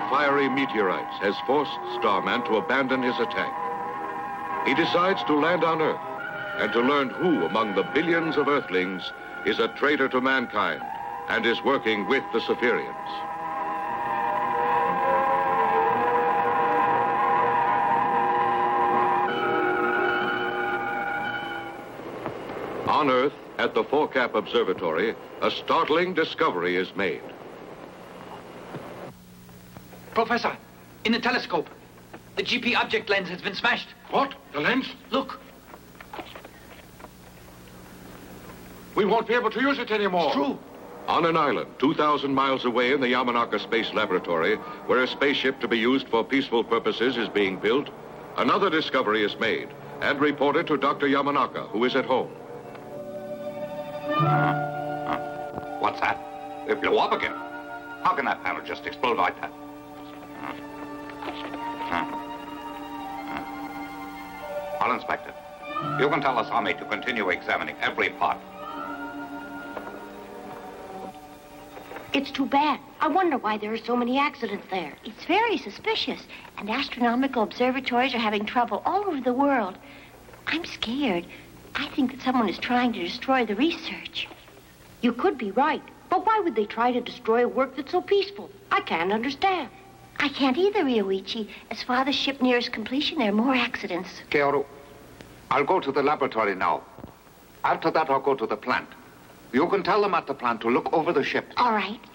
fiery meteorites has forced Starman to abandon his attack. He decides to land on Earth and to learn who among the billions of Earthlings is a traitor to mankind and is working with the Spherians. On Earth, at the Forecap Observatory, a startling discovery is made. Professor, in the telescope, the GP object lens has been smashed. What? The lens? Look. We won't be able to use it anymore. It's true. On an island 2,000 miles away in the Yamanaka Space Laboratory, where a spaceship to be used for peaceful purposes is being built, another discovery is made and reported to Dr. Yamanaka, who is at home. What's that? It blew up again. How can that panel just explode like that? I'll inspect it. You can tell Asami to continue examining every part. It's too bad. I wonder why there are so many accidents there. It's very suspicious, and astronomical observatories are having trouble all over the world. I'm scared. I think that someone is trying to destroy the research. You could be right, but why would they try to destroy a work that's so peaceful? I can't understand. I can't either, Ryoichi. As Father's ship nears completion, there are more accidents. Kaoru, I'll go to the laboratory now. After that, I'll go to the plant. You can tell them at the plant to look over the ship. All right.